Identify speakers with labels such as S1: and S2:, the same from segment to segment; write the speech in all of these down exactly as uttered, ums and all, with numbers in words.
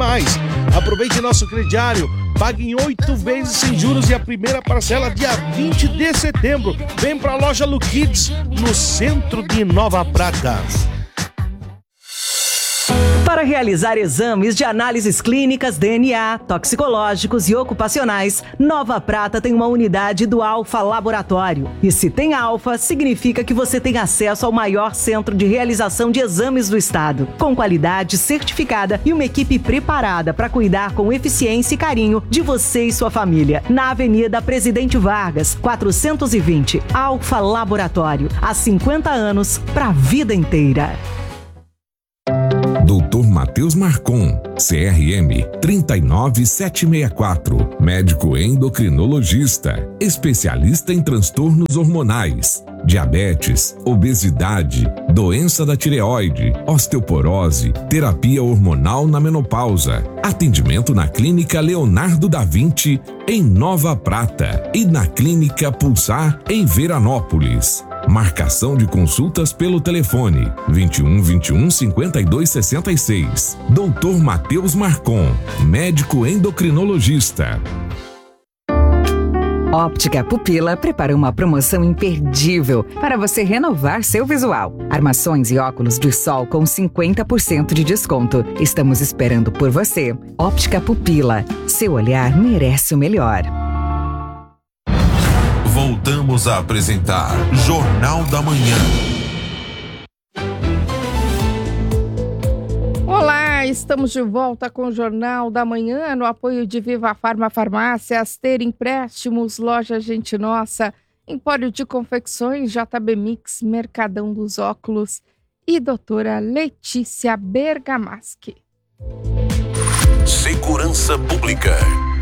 S1: animais. Aproveite nosso crediário, pague em oito vezes sem juros e a primeira parcela dia vinte de setembro. Vem para a loja Lu Kids, no centro de Nova Prata.
S2: Para realizar exames de análises clínicas, D N A, toxicológicos e ocupacionais, Nova Prata tem uma unidade do Alfa Laboratório. E se tem Alfa, significa que você tem acesso ao maior centro de realização de exames do estado, com qualidade certificada e uma equipe preparada para cuidar com eficiência e carinho de você e sua família. Na Avenida Presidente Vargas, quatrocentos e vinte, Alfa Laboratório. Há cinquenta anos, para a vida inteira.
S3: doutor Matheus Marcon, C R M três nove sete seis quatro, médico endocrinologista, especialista em transtornos hormonais, diabetes, obesidade, doença da tireoide, osteoporose, terapia hormonal na menopausa. Atendimento na Clínica Leonardo da Vinci, em Nova Prata, e na Clínica Pulsar, em Veranópolis. Marcação de consultas pelo telefone vinte e um, vinte e um, cinquenta e dois, sessenta e seis. doutor Matheus Marcon, médico endocrinologista.
S4: Óptica Pupila prepara uma promoção imperdível para você renovar seu visual. Armações e óculos de sol com cinquenta por cento de desconto. Estamos esperando por você. Óptica Pupila. Seu olhar merece o melhor.
S3: Voltamos a apresentar Jornal da Manhã.
S5: Olá, estamos de volta com o Jornal da Manhã no apoio de Viva Farma Farmácias, Ter Empréstimos, Loja Gente Nossa, Empório de Confecções, J B Mix, Mercadão dos Óculos e doutora Letícia Bergamaschi.
S3: Segurança Pública.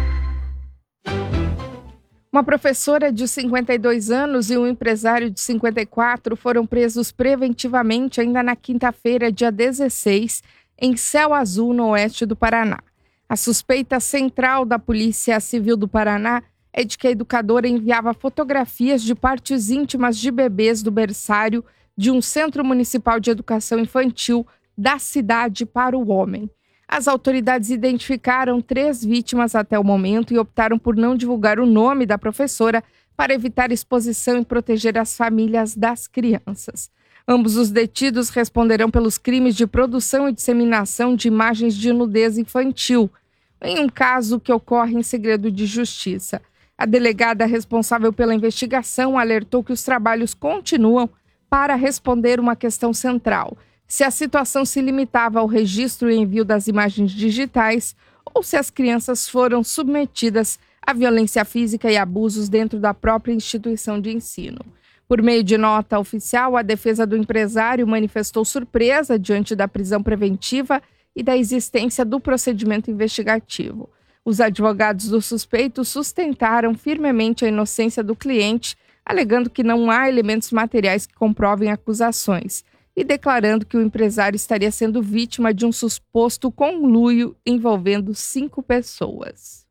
S5: Uma professora de cinquenta e dois anos e um empresário de cinquenta e quatro foram presos preventivamente ainda na quinta-feira, dia dezesseis, em Céu Azul, no oeste do Paraná. A suspeita central da Polícia Civil do Paraná é de que a educadora enviava fotografias de partes íntimas de bebês do berçário de um Centro Municipal de Educação Infantil da cidade para o homem. As autoridades identificaram três vítimas até o momento e optaram por não divulgar o nome da professora para evitar exposição e proteger as famílias das crianças. Ambos os detidos responderão pelos crimes de produção e disseminação de imagens de nudez infantil, em um caso que ocorre em segredo de justiça. A delegada responsável pela investigação alertou que os trabalhos continuam para responder uma questão central: se a situação se limitava ao registro e envio das imagens digitais ou se as crianças foram submetidas à violência física e abusos dentro da própria instituição de ensino. Por meio de nota oficial, a defesa do empresário manifestou surpresa diante da prisão preventiva e da existência do procedimento investigativo. Os advogados do suspeito sustentaram firmemente a inocência do cliente, alegando que não há elementos materiais que comprovem acusações, e declarando que o empresário estaria sendo vítima de um suposto conluio envolvendo cinco pessoas.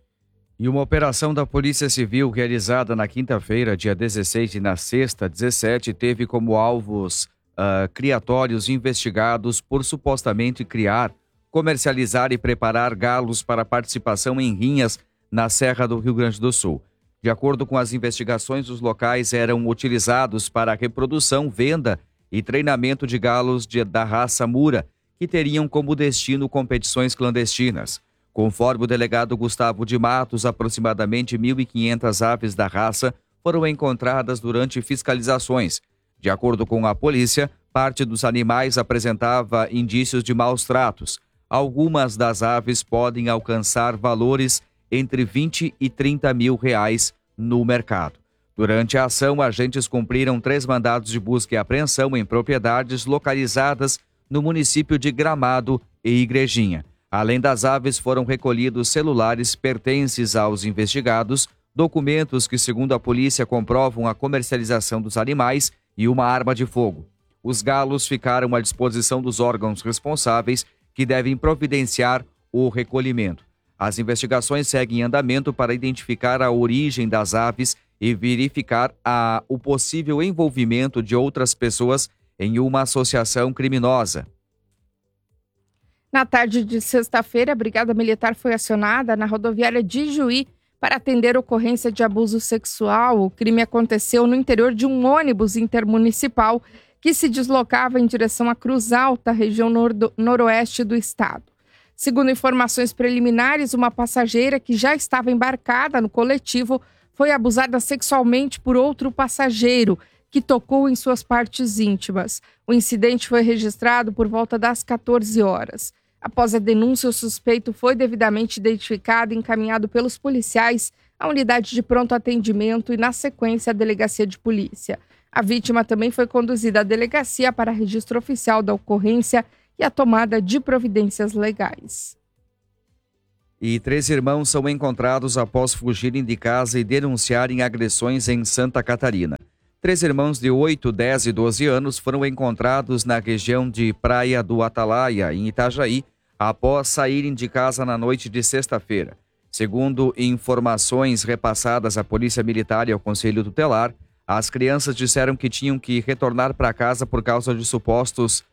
S6: E uma operação da Polícia Civil realizada na quinta-feira, dia dezesseis, e na sexta, dezessete, teve como alvos uh, criatórios investigados por supostamente criar, comercializar e preparar galos para participação em rinhas na Serra do Rio Grande do Sul. De acordo com as investigações, os locais eram utilizados para a reprodução, venda e treinamento de galos de, da raça Mura, que teriam como destino competições clandestinas. Conforme o delegado Gustavo de Matos, aproximadamente mil e quinhentas aves da raça foram encontradas durante fiscalizações. De acordo com a polícia, parte dos animais apresentava indícios de maus tratos. Algumas das aves podem alcançar valores entre vinte e trinta mil reais no mercado. Durante a ação, agentes cumpriram três mandados de busca e apreensão em propriedades localizadas no município de Gramado e Igrejinha. Além das aves, foram recolhidos celulares pertences aos investigados, documentos que, segundo a polícia, comprovam a comercialização dos animais e uma arma de fogo. Os galos ficaram à disposição dos órgãos responsáveis, que devem providenciar o recolhimento. As investigações seguem em andamento para identificar a origem das aves e verificar a, o possível envolvimento de outras pessoas em uma associação criminosa.
S5: Na tarde de sexta-feira, a Brigada Militar foi acionada na rodoviária de Juí para atender ocorrência de abuso sexual. O crime aconteceu no interior de um ônibus intermunicipal que se deslocava em direção à Cruz Alta, região nor- noroeste do estado. Segundo informações preliminares, uma passageira que já estava embarcada no coletivo foi abusada sexualmente por outro passageiro, que tocou em suas partes íntimas. O incidente foi registrado por volta das quatorze horas. Após a denúncia, o suspeito foi devidamente identificado e encaminhado pelos policiais à unidade de pronto atendimento e, na sequência, à delegacia de polícia. A vítima também foi conduzida à delegacia para registro oficial da ocorrência e a tomada de providências legais.
S6: E três irmãos são encontrados após fugirem de casa e denunciarem agressões em Santa Catarina. Três irmãos de oito, dez e doze anos foram encontrados na região de Praia do Atalaia, em Itajaí, após saírem de casa na noite de sexta-feira. Segundo informações repassadas à Polícia Militar e ao Conselho Tutelar, as crianças disseram que tinham que retornar para casa por causa de supostos...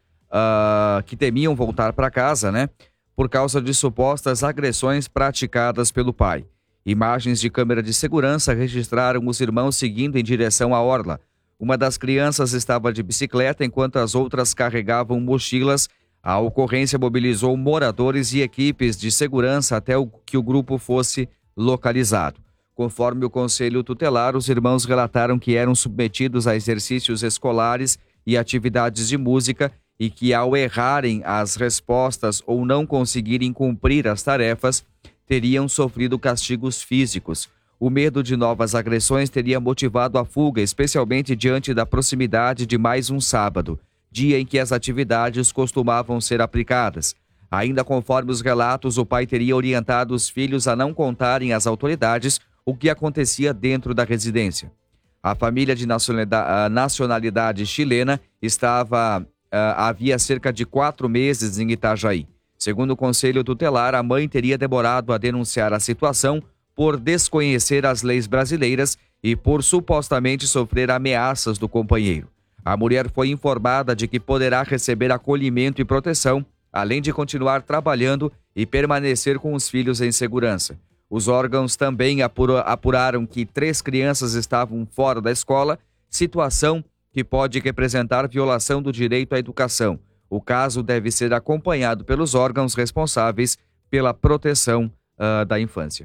S6: Uh, que temiam voltar para casa, né? Por causa de supostas agressões praticadas pelo pai. Imagens de câmera de segurança registraram os irmãos seguindo em direção à orla. Uma das crianças estava de bicicleta enquanto as outras carregavam mochilas. A ocorrência mobilizou moradores e equipes de segurança até o, que o grupo fosse localizado. Conforme o Conselho Tutelar, os irmãos relataram que eram submetidos a exercícios escolares e atividades de música e que, ao errarem as respostas ou não conseguirem cumprir as tarefas, teriam sofrido castigos físicos. O medo de novas agressões teria motivado a fuga, especialmente diante da proximidade de mais um sábado, dia em que as atividades costumavam ser aplicadas. Ainda conforme os relatos, o pai teria orientado os filhos a não contarem às autoridades o que acontecia dentro da residência. A família de nacionalidade chilena estava... Uh, havia cerca de quatro meses em Itajaí. Segundo o Conselho Tutelar, a mãe teria demorado a denunciar a situação por desconhecer as leis brasileiras e por supostamente sofrer ameaças do companheiro. A mulher foi informada de que poderá receber acolhimento e proteção, além de continuar trabalhando e permanecer com os filhos em segurança. Os órgãos também apura- apuraram que três crianças estavam fora da escola, situação que pode representar violação do direito à educação. O caso deve ser acompanhado pelos órgãos responsáveis pela proteção uh, da infância.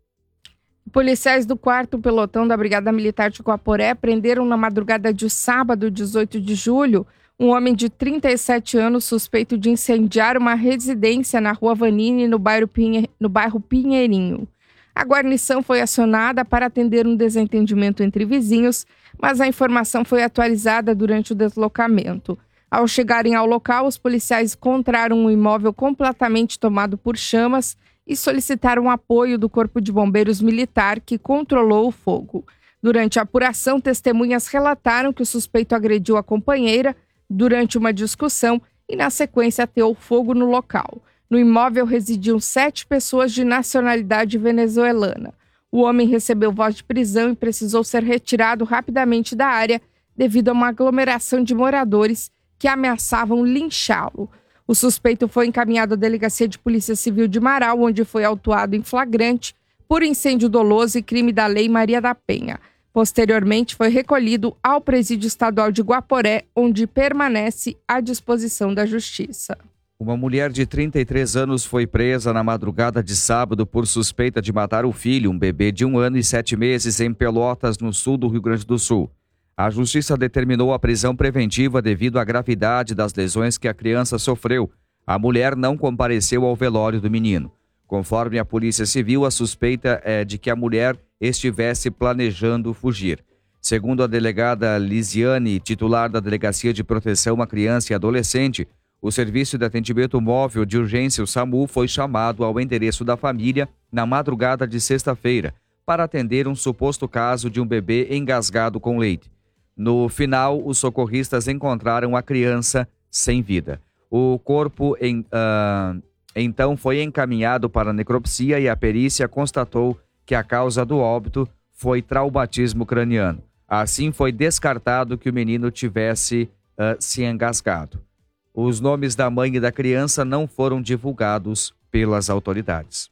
S5: Policiais do quarto pelotão da Brigada Militar de Guaporé prenderam na madrugada de sábado, dezoito de julho, um homem de trinta e sete anos suspeito de incendiar uma residência na Rua Vanini, no bairro, Pinhe... no bairro Pinheirinho. A guarnição foi acionada para atender um desentendimento entre vizinhos, mas a informação foi atualizada durante o deslocamento. Ao chegarem ao local, os policiais encontraram um imóvel completamente tomado por chamas e solicitaram apoio do Corpo de Bombeiros Militar, que controlou o fogo. Durante a apuração, testemunhas relataram que o suspeito agrediu a companheira durante uma discussão e, na sequência, ateou fogo no local. No imóvel residiam sete pessoas de nacionalidade venezuelana. O homem recebeu voz de prisão e precisou ser retirado rapidamente da área devido a uma aglomeração de moradores que ameaçavam linchá-lo. O suspeito foi encaminhado à Delegacia de Polícia Civil de Marau, onde foi autuado em flagrante por incêndio doloso e crime da Lei Maria da Penha. Posteriormente, foi recolhido ao Presídio Estadual de Guaporé, onde permanece à disposição da Justiça.
S6: Uma mulher de trinta e três anos foi presa na madrugada de sábado por suspeita de matar o filho, um bebê de um ano e sete meses, em Pelotas, no sul do Rio Grande do Sul. A Justiça determinou a prisão preventiva devido à gravidade das lesões que a criança sofreu. A mulher não compareceu ao velório do menino. Conforme a Polícia Civil, a suspeita é de que a mulher estivesse planejando fugir. Segundo a delegada Lisiane, titular da Delegacia de Proteção à Criança e Adolescente, o Serviço de Atendimento Móvel de Urgência, o SAMU, foi chamado ao endereço da família na madrugada de sexta-feira para atender um suposto caso de um bebê engasgado com leite. No final, os socorristas encontraram a criança sem vida. O corpo em, uh, então foi encaminhado para a necropsia e a perícia constatou que a causa do óbito foi traumatismo craniano. Assim, foi descartado que o menino tivesse uh, se engasgado. Os nomes da mãe e da criança não foram divulgados pelas autoridades.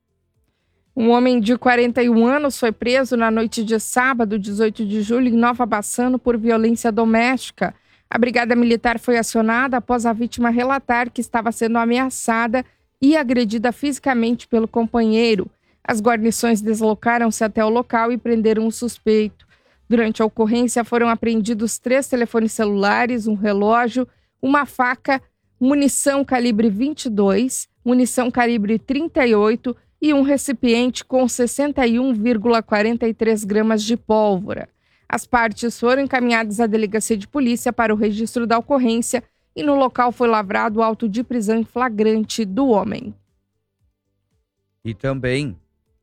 S5: Um homem de quarenta e um anos foi preso na noite de sábado, dezoito de julho, em Nova Bassano, por violência doméstica. A Brigada Militar foi acionada após a vítima relatar que estava sendo ameaçada e agredida fisicamente pelo companheiro. As guarnições deslocaram-se até o local e prenderam o suspeito. Durante a ocorrência foram apreendidos três telefones celulares, um relógio, uma faca, munição calibre vinte e dois, munição calibre trinta e oito e um recipiente com sessenta e um vírgula quarenta e três gramas de pólvora. As partes foram encaminhadas à delegacia de polícia para o registro da ocorrência e no local foi lavrado o auto de prisão em flagrante do homem.
S6: E também,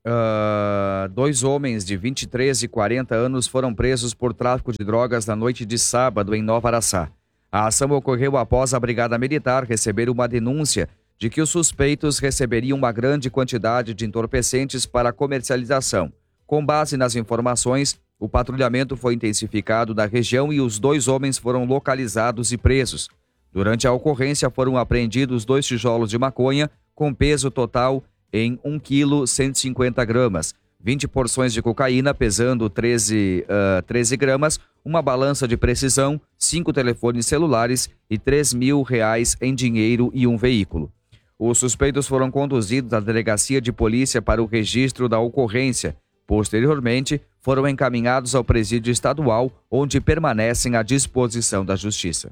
S6: uh, dois homens de vinte e três e quarenta anos foram presos por tráfico de drogas na noite de sábado em Nova Araçá. A ação ocorreu após a Brigada Militar receber uma denúncia de que os suspeitos receberiam uma grande quantidade de entorpecentes para comercialização. Com base nas informações, o patrulhamento foi intensificado na região e os dois homens foram localizados e presos. Durante a ocorrência foram apreendidos dois tijolos de maconha com peso total em um vírgula cento e cinquenta gramas, vinte porções de cocaína pesando treze, uh, treze gramas, uma balança de precisão, cinco telefones celulares e três mil reais em dinheiro e um veículo. Os suspeitos foram conduzidos à delegacia de polícia para o registro da ocorrência. Posteriormente, foram encaminhados ao presídio estadual, onde permanecem à disposição da Justiça.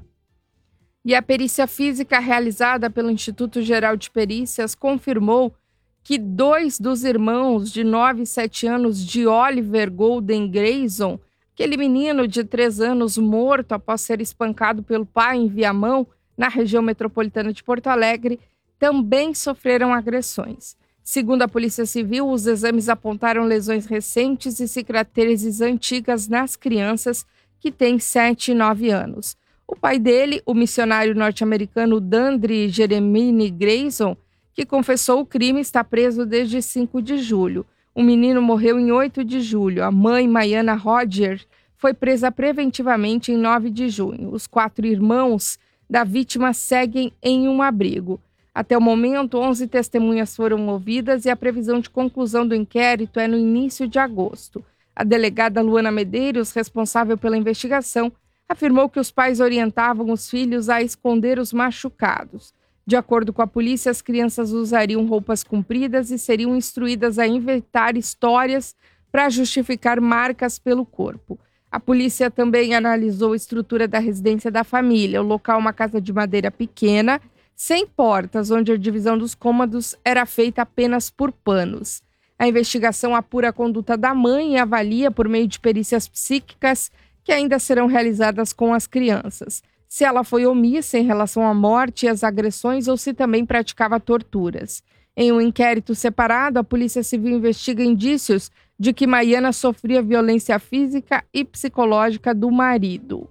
S5: E a perícia física realizada pelo Instituto Geral de Perícias confirmou que dois dos irmãos de nove e sete anos de Oliver Golden Grayson, aquele menino de três anos morto após ser espancado pelo pai em Viamão, na região metropolitana de Porto Alegre, também sofreram agressões. Segundo a Polícia Civil, os exames apontaram lesões recentes e cicatrizes antigas nas crianças que têm sete e nove anos. O pai dele, o missionário norte-americano Dandre Jeremine Grayson, que confessou o crime, está preso desde cinco de julho. O menino morreu em oito de julho. A mãe, Maiana Roger, foi presa preventivamente em nove de junho. Os quatro irmãos da vítima seguem em um abrigo. Até o momento, onze testemunhas foram ouvidas e a previsão de conclusão do inquérito é no início de agosto. A delegada Luana Medeiros, responsável pela investigação, afirmou que os pais orientavam os filhos a esconder os machucados. De acordo com a polícia, as crianças usariam roupas compridas e seriam instruídas a inventar histórias para justificar marcas pelo corpo. A polícia também analisou a estrutura da residência da família. O local é uma casa de madeira pequena, sem portas, onde a divisão dos cômodos era feita apenas por panos. A investigação apura a conduta da mãe e avalia por meio de perícias psíquicas que ainda serão realizadas com as crianças. Se ela foi omissa em relação à morte e às agressões ou se também praticava torturas. Em um inquérito separado, a Polícia Civil investiga indícios de que Maiana sofria violência física e psicológica do marido.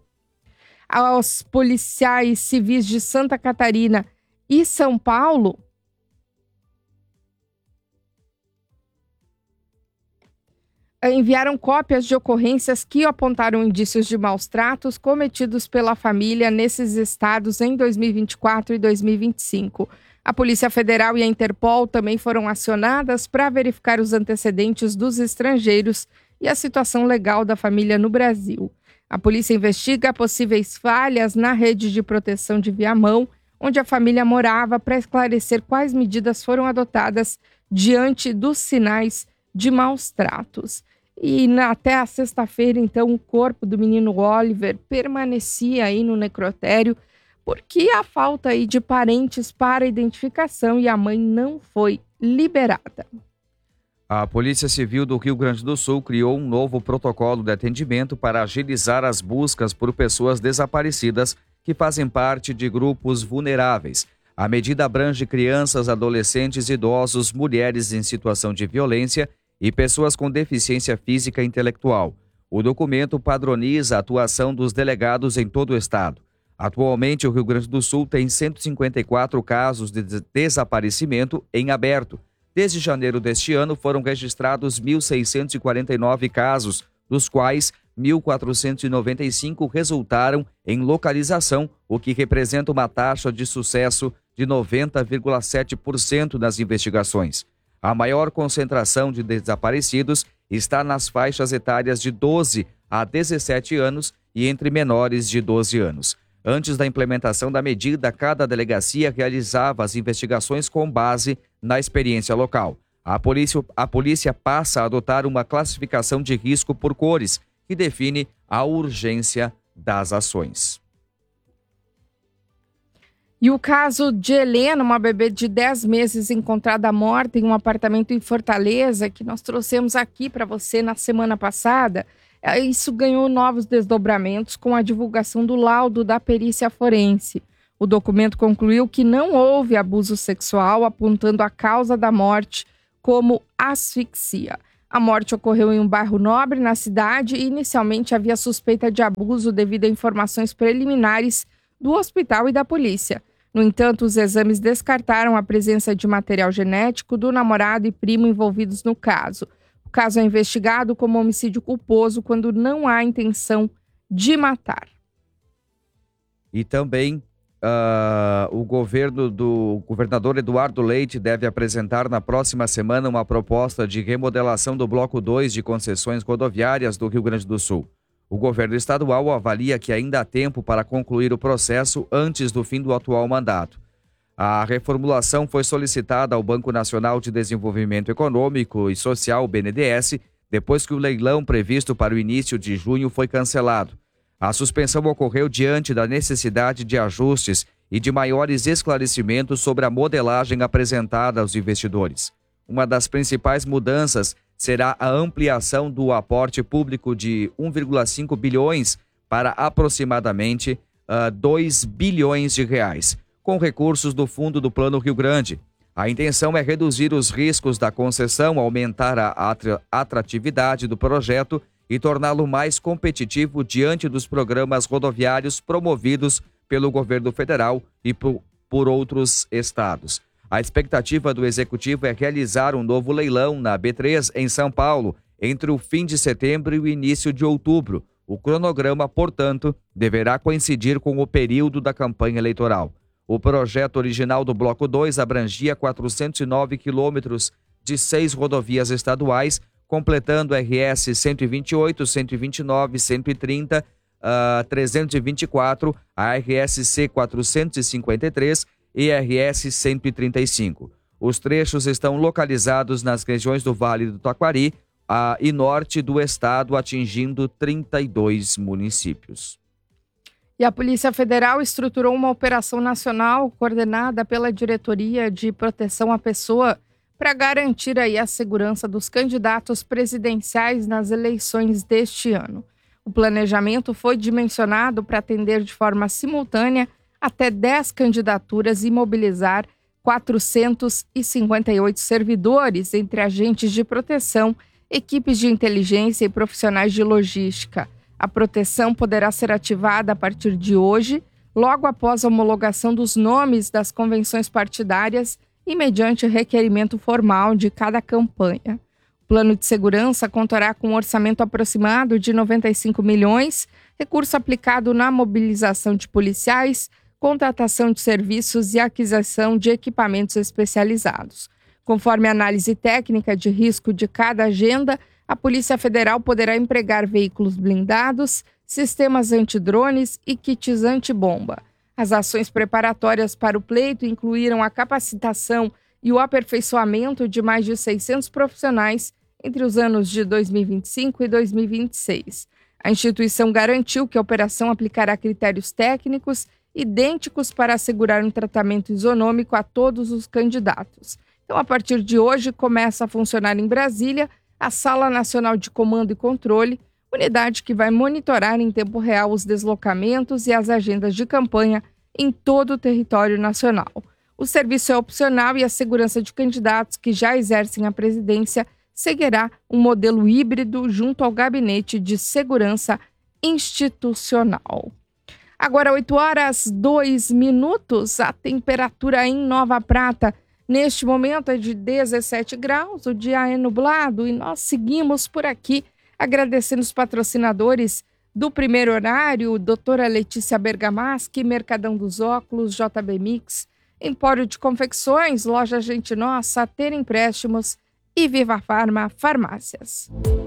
S5: Aos policiais civis de Santa Catarina e São Paulo, enviaram cópias de ocorrências que apontaram indícios de maus tratos cometidos pela família nesses estados em dois mil e vinte e quatro e dois mil e vinte e cinco. A Polícia Federal e a Interpol também foram acionadas para verificar os antecedentes dos estrangeiros e a situação legal da família no Brasil. A polícia investiga possíveis falhas na rede de proteção de Viamão, onde a família morava, para esclarecer quais medidas foram adotadas diante dos sinais de maus tratos. E na, até a sexta-feira, então, o corpo do menino Oliver permanecia aí no necrotério, porque a falta aí de parentes para identificação e a mãe não foi liberada.
S6: A Polícia Civil do Rio Grande do Sul criou um novo protocolo de atendimento para agilizar as buscas por pessoas desaparecidas que fazem parte de grupos vulneráveis. A medida abrange crianças, adolescentes, idosos, mulheres em situação de violência e pessoas com deficiência física e intelectual. O documento padroniza a atuação dos delegados em todo o estado. Atualmente, o Rio Grande do Sul tem cento e cinquenta e quatro casos de desaparecimento em aberto. Desde janeiro deste ano, foram registrados mil seiscentos e quarenta e nove casos, dos quais mil quatrocentos e noventa e cinco resultaram em localização, o que representa uma taxa de sucesso de noventa vírgula sete por cento das investigações. A maior concentração de desaparecidos está nas faixas etárias de doze a dezessete anos e entre menores de doze anos. Antes da implementação da medida, cada delegacia realizava as investigações com base na experiência local. A polícia, a polícia passa a adotar uma classificação de risco por cores, que define a urgência das ações.
S5: E o caso de Helena, uma bebê de dez meses encontrada morta em um apartamento em Fortaleza, que nós trouxemos aqui para você na semana passada, isso ganhou novos desdobramentos com a divulgação do laudo da perícia forense. O documento concluiu que não houve abuso sexual, apontando a causa da morte como asfixia. A morte ocorreu em um bairro nobre na cidade e inicialmente havia suspeita de abuso devido a informações preliminares do hospital e da polícia. No entanto, os exames descartaram a presença de material genético do namorado e primo envolvidos no caso. O caso é investigado como homicídio culposo quando não há intenção de matar.
S6: E também uh, o governo do governador Eduardo Leite deve apresentar na próxima semana uma proposta de remodelação do bloco dois de concessões rodoviárias do Rio Grande do Sul. O governo estadual avalia que ainda há tempo para concluir o processo antes do fim do atual mandato. A reformulação foi solicitada ao Banco Nacional de Desenvolvimento Econômico e Social, B N D E S, depois que o leilão previsto para o início de junho foi cancelado. A suspensão ocorreu diante da necessidade de ajustes e de maiores esclarecimentos sobre a modelagem apresentada aos investidores. Uma das principais mudanças será a ampliação do aporte público de um vírgula cinco bilhões para aproximadamente uh, dois bilhões de reais, com recursos do Fundo do Plano Rio Grande. A intenção é reduzir os riscos da concessão, aumentar a atratividade do projeto e torná-lo mais competitivo diante dos programas rodoviários promovidos pelo governo federal e por, por outros estados. A expectativa do executivo é realizar um novo leilão na B três em São Paulo entre o fim de setembro e o início de outubro. O cronograma, portanto, deverá coincidir com o período da campanha eleitoral. O projeto original do Bloco dois abrangia quatrocentos e nove quilômetros de seis rodovias estaduais, completando R S cento e vinte e oito, cento e vinte e nove, cento e trinta, uh, trezentos e vinte e quatro, a R S C quatrocentos e cinquenta e três e R S cento e trinta e cinco. Os trechos estão localizados nas regiões do Vale do Taquari uh, e norte do estado, atingindo trinta e dois municípios.
S5: E a Polícia Federal estruturou uma operação nacional coordenada pela Diretoria de Proteção à Pessoa para garantir aí a segurança dos candidatos presidenciais nas eleições deste ano. O planejamento foi dimensionado para atender de forma simultânea até dez candidaturas e mobilizar quatrocentos e cinquenta e oito servidores, entre agentes de proteção, equipes de inteligência e profissionais de logística. A proteção poderá ser ativada a partir de hoje, logo após a homologação dos nomes das convenções partidárias e mediante requerimento formal de cada campanha. O plano de segurança contará com um orçamento aproximado de noventa e cinco milhões, recurso aplicado na mobilização de policiais, contratação de serviços e aquisição de equipamentos especializados. Conforme a análise técnica de risco de cada agenda, a Polícia Federal poderá empregar veículos blindados, sistemas antidrones e kits antibomba. As ações preparatórias para o pleito incluíram a capacitação e o aperfeiçoamento de mais de seiscentos profissionais entre os anos de dois mil e vinte e cinco e dois mil e vinte e seis. A instituição garantiu que a operação aplicará critérios técnicos idênticos para assegurar um tratamento isonômico a todos os candidatos. Então, a partir de hoje, começa a funcionar em Brasília a Sala Nacional de Comando e Controle, unidade que vai monitorar em tempo real os deslocamentos e as agendas de campanha em todo o território nacional. O serviço é opcional e a segurança de candidatos que já exercem a presidência seguirá um modelo híbrido junto ao Gabinete de Segurança Institucional. Agora, oito horas e dois minutos, a temperatura em Nova Prata neste momento é de dezessete graus, o dia é nublado e nós seguimos por aqui Agradecendo os patrocinadores do primeiro horário, doutora Letícia Bergamaschi, Mercadão dos Óculos, J B Mix, Empório de Confecções, Loja Gente Nossa, Ter Empréstimos e Viva Farma Farmácias.